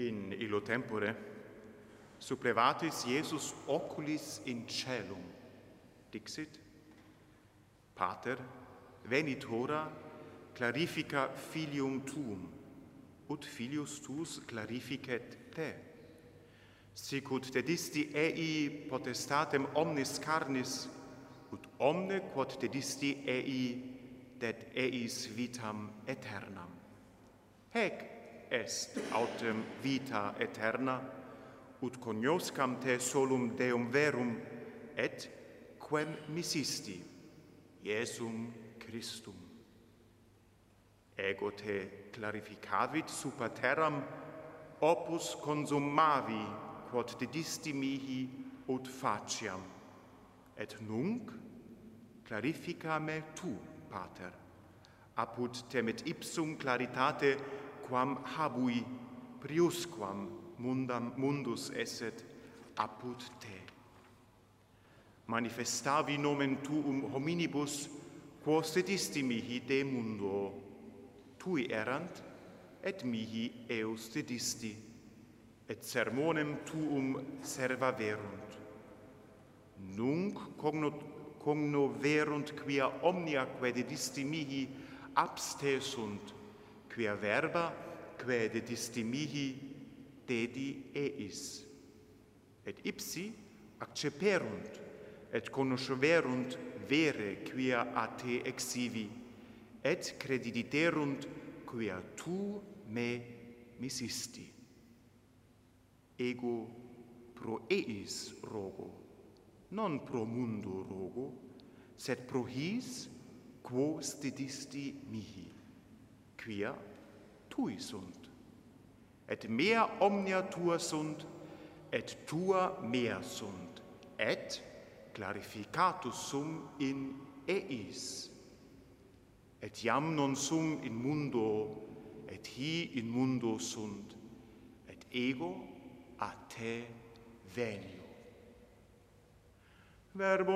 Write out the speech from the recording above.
In illo tempore supplevatis Iesus oculis in caelum, dixit: Pater, venit hora, clarifica filium tuum, ut filius tuus clarificet te. Sicut dedisti ei potestatem omnis carnis, ut omne quod dedisti ei, det eis vitam aeternam. Haec est autem vita aeterna, ut cognoscam te solum Deum verum, et quem missisti, Iesum Christum. Ego te clarificavit super terram, opus consummavi, quod dedisti mihi ut faciam, et nunc clarifica me tu, Pater, apud temet ipsum claritate quam habui priusquam mundus esset apud te. Manifestavi nomen tuum hominibus, quos dedisti mihi de mundo, tui erant, et mihi eus dedisti, et sermonem tuum servaverunt. Nunc cognoverunt quia omniaque dedisti mihi abste sunt, quia verba quae dedisti mihi dedi eis. Et ipsi acceperunt, et conosceverunt vere quia a te exivi, et crediditerunt quia tu me missisti. Ego pro eis rogo, non pro mundo rogo, sed pro his quos dedisti mihi, quia tui sunt. Et mea omnia tua sunt, et tua mea sunt, et clarificatus sum in eis. Et iam non sum in mundo, et hi in mundo sunt, et ego a te venio. Verbum